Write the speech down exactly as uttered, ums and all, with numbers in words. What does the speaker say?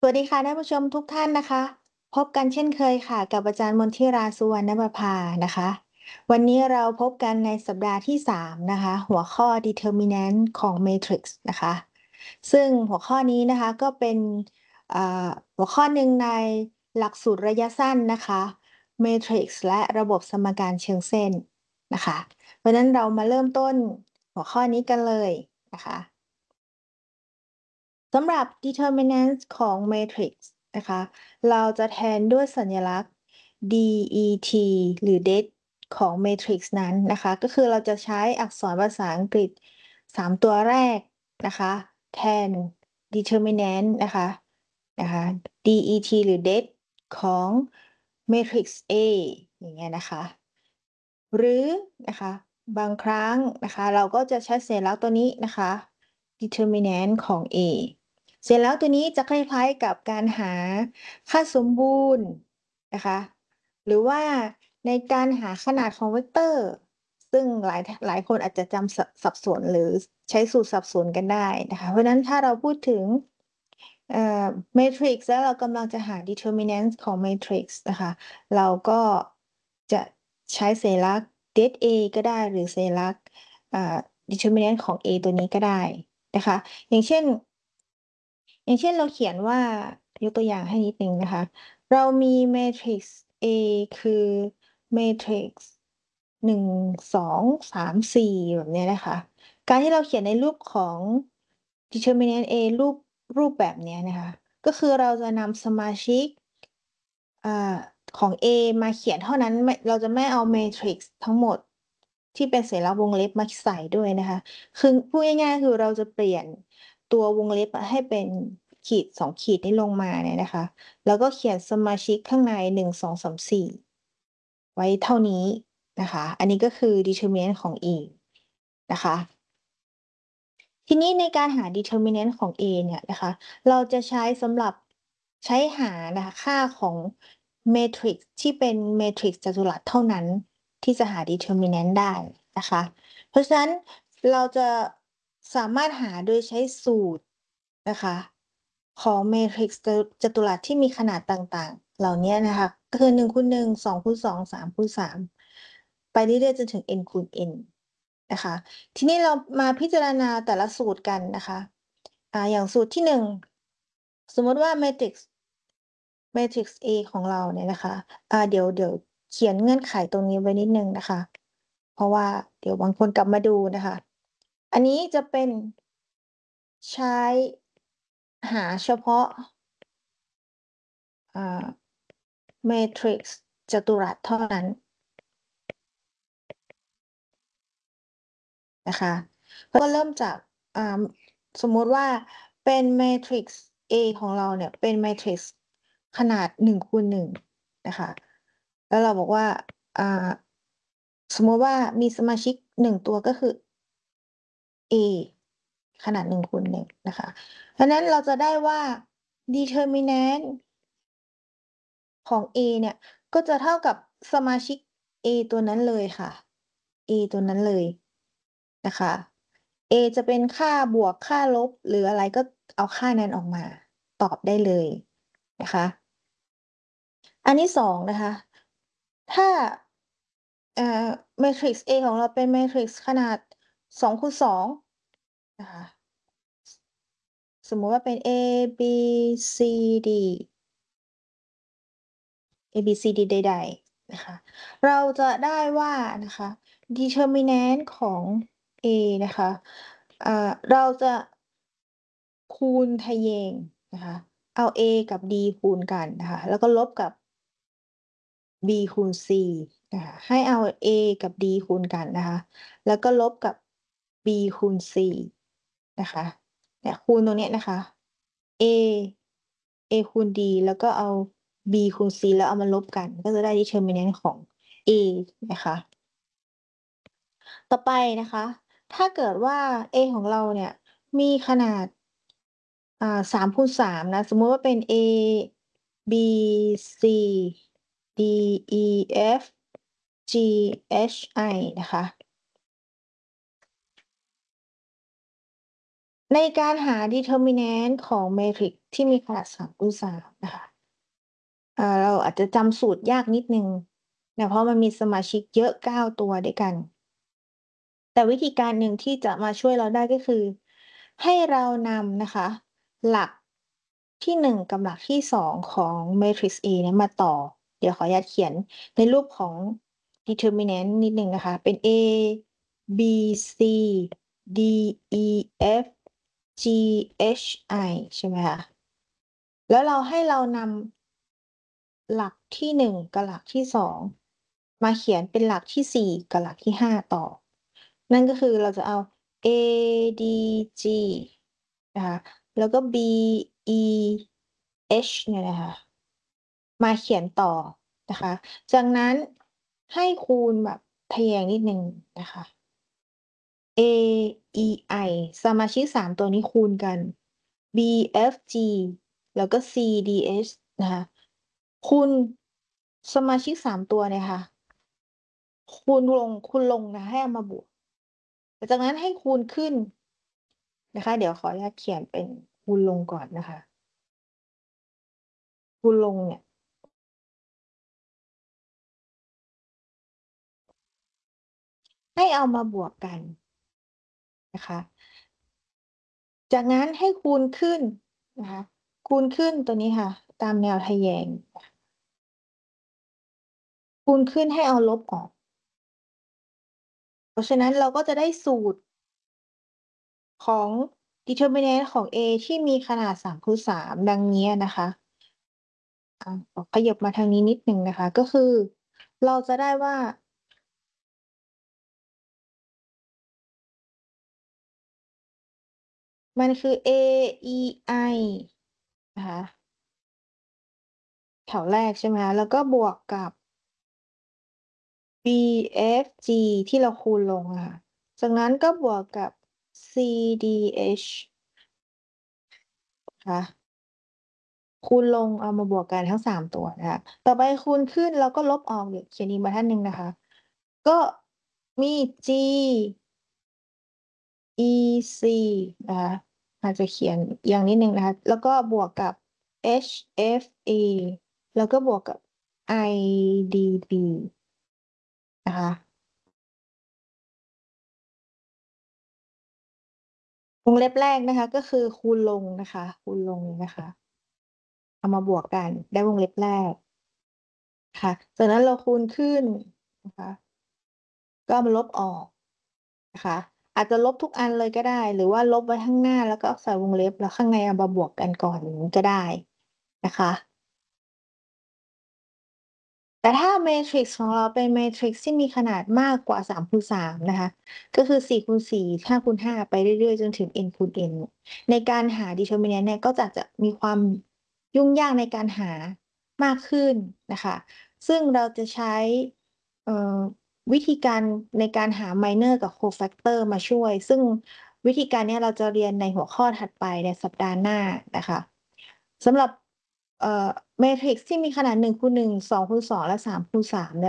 สวัสดีค่ะท่านผู้ชมทุกท่านนะคะพบกันเช่นเคยค่ะกับอาจารย์มนทิราสุวรรณประภานะคะวันนี้เราพบกันในสัปดาห์ที่สามนะคะหัวข้อ determinant ของ matrix นะคะซึ่งหัวข้อนี้นะคะก็เป็นอ่าหัวข้อหนึ่งในหลักสูตรระยะสั้นนะคะ matrix และระบบสมการเชิงเส้นนะคะเพราะฉะนั้นเรามาเริ่มต้นหัวข้อนี้กันเลยนะคะ สำหรับ determinants ของ matrix นะคะเราจะแทนด้วยสัญลักษณ์ det หรือ det ของ matrix นั้นนะคะก็คือเราจะใช้อักษรภาษาอังกฤษสามตัวแรกนะคะแทน determinant นะคะนะคะ det หรือ det ของ matrix A อย่างเงี้ยนะคะ หรือนะคะบางครั้งนะคะเราก็จะใช้สัญลักษณ์ตัวนี้นะคะ determinant ของ A สัญลักษณ์ตัวนี้จะคล้ายๆกับการหาค่าสมบูรณ์นะคะหรือว่าในการหาขนาดของเวกเตอร์ซึ่งหลายหลายคนอาจจะจำสับสับสนหรือใช้สูตรสับสนกันได้นะคะเพราะฉะนั้นถ้าเราพูดถึงเอ่อ matrix แล้วเรากำลังจะหา determinant ของ matrix นะคะเราก็จะใช้สัญลักษณ์ det A ก็ได้หรือสัญลักษณ์อ่า determinant ของ A ตัวนี้ก็ได้นะคะอย่างเช่นอย่างเช่นเราเขียนว่ายกตัวอย่างให้นิดหนึ่งนะคะเรามี matrix A คือ matrix หนึ่ง สอง สาม สี่แบบเนี้ยนะคะการที่เราเขียนในรูปของ determinant A รูปรูปแบบเนี้ยนะคะก็คือเราจะนำสมาชิก อ่าของ A มาเขียนเท่านั้นไม่เราจะไม่เอา matrix ทั้งหมดที่เป็นสัญลักษณ์วงเล็บมาใส่ด้วยนะคะคือพูดง่ายๆคือเราจะเปลี่ยนตัววงเล็บอะให้เป็นขีดสองขีดนี้ลงมาเนี่ยนะคะแล้วก็เขียนสมาชิกข้างในหนึ่ง สอง สาม สี่ไว้เท่านี้นะคะอันนี้ก็คือ determinant ของ A นะคะทีนี้ในการหา determinant ของ A เนี่ยนะคะเราจะใช้สำหรับใช้หานะคะค่าของเมทริกซ์ที่เป็นเมทริกซ์จัตุรัสเท่านั้นที่จะหา determinant ได้นะคะเพราะฉะนั้นเราจะสามารถหาโดยใช้สูตรนะคะของเมทริกซ์จจัตุรัสที่มีขนาดต่างๆเหล่าเนี้ยนะคะก็คือหนึ่งคูณหนึ่ง สองคูณสอง สามคูณสามไปเรื่อยๆจนถึง n คูณ n นะคะทีนี้เรามาพิจารณาแต่ละสูตรกันนะคะอ่าอย่างสูตรที่หนึ่งสมมุติว่า matrix matrix A ของเราเนี่ยนะคะอ่าเดี๋ยวเดี๋ยวเขียนเงื่อนไขตรงนี้ไว้นิดหนึ่งนะคะเพราะว่าเดี๋ยวบางคนกลับมาดูนะคะอันนี้จะเป็นใช้หาเฉพาะอ่า matrix จัตุรัสเท่านั้นนะคะก็เริ่มจากอ่าสมมุติว่าเป็น matrix A ของเราเนี่ยเป็น matrix ขนาดหนึ่งคูณหนึ่งนะคะแล้วเราบอกว่าอ่าสมมุติว่ามีสมาชิกหนึ่งตัวก็คือ A ขนาดหนึ่งคูณหนึ่งนะคะเพราะฉะนั้นเราจะได้ว่า determinant ของ A เนี่ยก็จะเท่ากับสมาชิก A ตัวนั้นเลยค่ะ A ตัวนั้นเลยนะคะ A จะเป็นค่าบวกค่าลบหรืออะไรก็เอาค่านั้นออกมาตอบได้เลยนะคะอันที่สองนะคะถ้าเอ่อ matrix A ของเราเป็น matrix ขนาดสองคูณสองนะคะสมมุติว่าเป็น A B C D A B C D ใดๆนะคะเราจะได้ว่านะคะ determinant ของ A นะคะอ่าเราจะคูณทะแยงนะคะเอา A กับ D คูณกันนะคะแล้วก็ลบกับ B คูณ C นะคะให้เอา A กับ D คูณกันนะคะแล้วก็ลบกับ B คูณ C นะคะเนี่ยคูณตรงเนี้ยนะคะ A A คูณ D แล้วก็เอา B คูณ C แล้วเอามาลบกันก็จะได้ determinant ของ A นะคะต่อไปนะคะถ้าเกิดว่า A ของเราเนี่ยมีขนาดอ่าสามคูณสามนะสมมุติว่าเป็น A B C D E F G H I นะคะในการหา determinant ของเมทริกซ์ที่มีขนาดสามคูณสามนะคะ อ่า เราอาจจะจำสูตรยากนิดหนึ่งนะ เพราะมันมีสมาชิกเยอะ เก้า ตัวด้วยกัน แต่วิธีการหนึ่งที่จะมาช่วยเราได้ ก็คือให้เรานำนะคะ หลักที่ หนึ่ง กับหลักที่ สอง ของเมทริกซ์ A เนี่ยมาต่อ เดี๋ยวขออนุญาตเขียนในรูปของ determinant นิดหนึ่งนะคะ เป็น A B C D E F G H I ใช่ไหมคะ? แล้วเรา ให้เรานำ หลักที่ หนึ่ง กับหลักที่ สอง มาเขียนเป็นหลักที่ สี่ กับหลักที่ ห้า ต่อ นั่นก็คือเราจะเอา A D G นะคะ แล้วก็ B E H เนี่ยนะคะ มาเขียนต่อนะคะ จากนั้นให้คูณแบบทะแยงนิดหนึ่งนะคะ A E I สมาชิก สาม ตัวนี้คูณกัน B F G แล้วก็ C D H นะคะ คูณสมาชิก สาม ตัวเนี่ยค่ะ คูณลง คูณลงนะ ให้เอามาบวก จากนั้นให้คูณขึ้นนะคะ เดี๋ยวขออนุญาตเขียนเป็นคูณลงก่อนนะคะ คูณลงเนี่ย ให้เอามาบวกกัน นะคะ จากนั้นให้คูณขึ้นนะคะ คูณขึ้นตัวนี้ค่ะ ตามแนวทะแยง คูณขึ้นให้เอาลบออก เพราะฉะนั้นเราก็จะได้สูตร ของ determinant ของ A ที่มีขนาด สามคูณสาม ดังเนี้ยนะคะ อ่า ขอเขยิบมาทางนี้นิดหนึ่งนะคะ ก็คือเราจะได้ว่า มันคือ A E I นะคะ แถวแรก ใช่ไหมคะ แล้วก็บวกกับ B F G ที่เราคูณลงอะค่ะ จากนั้นก็บวกกับ C D H คะ คูณลงเอามาบวกกันทั้ง สาม ตัวนะคะ ต่อไปคูณขึ้นแล้วก็ลบออก เดี๋ยวเขียนอีกบรรทัดหนึ่งนะคะ ก็มี G E C นะคะ อาจจะเขียนเอียงนิดหนึ่งนะคะ แล้วก็บวกกับ H F A แล้วก็บวกกับ I D B นะคะ วงเล็บแรกนะคะ ก็คือคูณลงนะคะ คูณลงนะคะ เอามาบวกกันได้วงเล็บแรก ค่ะ จากนั้นเราคูณขึ้นนะคะ ก็เอามาลบออกนะคะ อาจจะลบทุกอันเลยก็ได้ หรือว่าลบไว้ข้างหน้า แล้วก็ใส่วงเล็บ แล้วข้างในเอามาบวกกันก่อน อย่างงี้ก็ได้นะคะ แต่ถ้าเมทริกซ์ของเราเป็นเมทริกซ์ที่มีขนาดมากกว่า สามคูณสาม นะคะ ก็คือ สี่คูณสี่ ห้าคูณห้า ไปเรื่อย ๆ จนถึง n คูณ n ในการหา determinant เนี่ย ก็จะ จะมีความยุ่งยากในการหามากขึ้นนะคะ ซึ่งเราจะใช้ เอ่อ วิธีการในการหา minor กับ cofactor มาช่วย ซึ่งวิธีการเนี้ยเราจะเรียนในหัวข้อถัดไปในสัปดาห์หน้านะคะ สำหรับ เอ่อ เมทริกซ์ที่มีขนาด หนึ่งคูณหนึ่ง สองคูณสอง และ สามคูณสาม เนี่ย